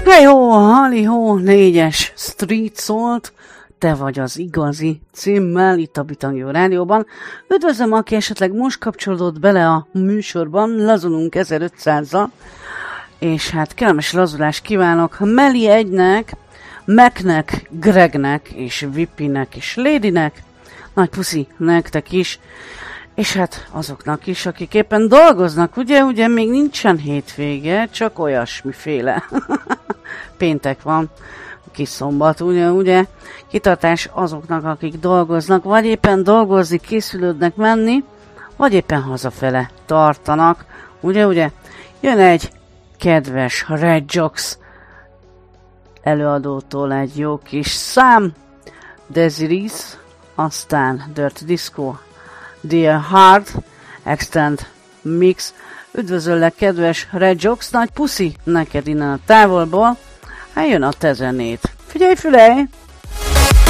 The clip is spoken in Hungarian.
Hejhó, halihó, 4-es Street szólt, te vagy az igazi címmel itt a Bitangjó Rádióban. Üdvözlöm, aki esetleg most kapcsolódott bele a műsorban, lazulunk 1500-zal, és hát kellemes lazulást kívánok Meli 1-nek, Macnek, Gregnek és Vippinek és Ladynek, nagy puszi nektek is, és hát azoknak is, akik éppen dolgoznak, ugye még nincsen hétvége, csak olyasmiféle. Péntek van, kis szombat, ugye, kitartás azoknak, akik dolgoznak, vagy éppen dolgozni, készülődnek menni, vagy éppen hazafele tartanak, ugye, jön egy kedves Red Jocks előadótól egy jó kis szám, Desirees, aztán Dirty Disco, Dear Heart, Extend Mix. Üdvözöllek, kedves Red Jocks, nagy puszi neked innen a távolból. Hát jön a te zenét. Figyelj fülej!